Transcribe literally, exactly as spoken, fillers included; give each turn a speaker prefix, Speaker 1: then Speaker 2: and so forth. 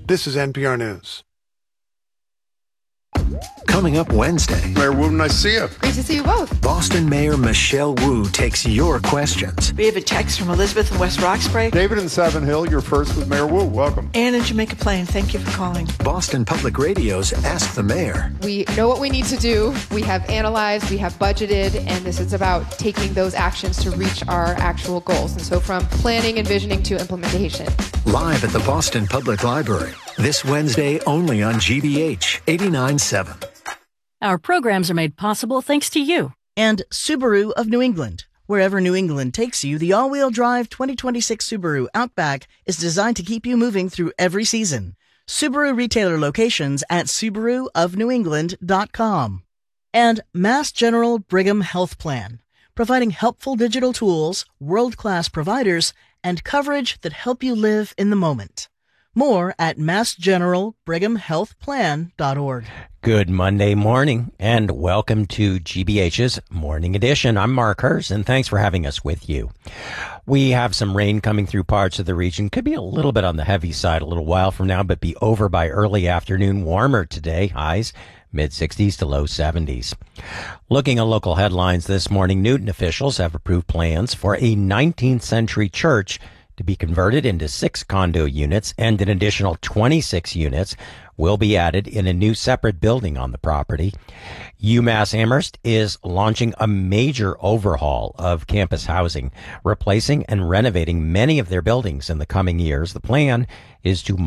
Speaker 1: This is N P R News.
Speaker 2: Coming up Wednesday.
Speaker 3: Mayor Wu, nice to see you.
Speaker 4: Great to see you both.
Speaker 2: Boston Mayor Michelle Wu takes your questions.
Speaker 5: We have a text from Elizabeth in West Roxbury.
Speaker 3: David in Savin Hill, you're first with Mayor Wu. Welcome.
Speaker 5: Ann in Jamaica Plain, thank you for calling.
Speaker 2: Boston Public Radio's Ask the Mayor.
Speaker 4: We know what we need to do. We have analyzed, we have budgeted, and this is about taking those actions to reach our actual goals. And so from planning and visioning to implementation.
Speaker 2: Live at the Boston Public Library. This Wednesday only on G B H eighty-nine point seven.
Speaker 6: Our programs are made possible thanks to you.
Speaker 7: And Subaru of New England. Wherever New England takes you, the all-wheel drive twenty twenty-six Subaru Outback is designed to keep you moving through every season. Subaru retailer locations at Subaru of New England dot com. And Mass General Brigham Health Plan, providing helpful digital tools, world-class providers, and coverage that help you live in the moment. More at mass general brigham health plan dot org.
Speaker 8: Good Monday morning, and welcome to G B H's Morning Edition. I'm Mark Hurst, and thanks for having us with you. We have some rain coming through parts of the region. Could be a little bit on the heavy side a little while from now, but be over by early afternoon. Warmer today, highs mid sixties to low seventies. Looking at local headlines this morning, Newton officials have approved plans for a nineteenth century church to be converted into six condo units, and an additional twenty-six units will be added in a new separate building on the property. UMass Amherst is launching a major overhaul of campus housing, replacing and renovating many of their buildings in the coming years. The plan is to